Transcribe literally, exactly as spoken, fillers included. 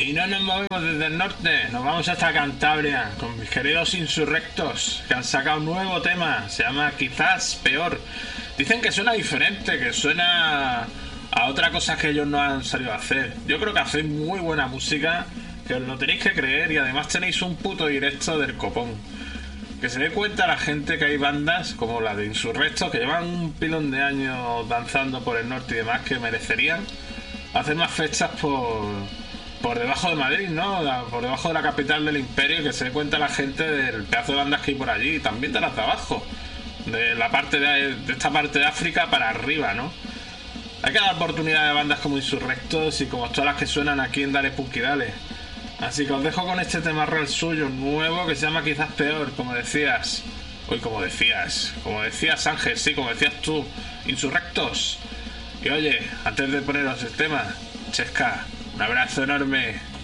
Y no nos movemos desde el norte, nos vamos hasta Cantabria con mis queridos Insurrectos, que han sacado un nuevo tema, se llama Quizás Peor. Dicen que suena diferente, que suena a otra cosa que ellos no han salido a hacer. Yo creo que hacéis muy buena música, que os lo tenéis que creer, y además tenéis un puto directo del copón. Que se dé cuenta la gente que hay bandas como la de Insurrectos, que llevan un pilón de años danzando por el norte y demás, que merecerían hacer más fechas por... por debajo de Madrid, ¿no? Por debajo de la capital del imperio, y que se dé cuenta la gente del pedazo de bandas que hay por allí, y también de las de abajo, de la parte de, de esta parte de África para arriba, ¿no? Hay que dar oportunidad de bandas como Insurrectos y como todas las que suenan aquí en Dale Punky Dale. Así que os dejo con este tema real suyo nuevo que se llama Quizás Peor, como decías. Uy, como decías, como decías Ángel, sí, como decías tú, Insurrectos. Y oye, antes de poneros el tema, Chesca, un abrazo enorme.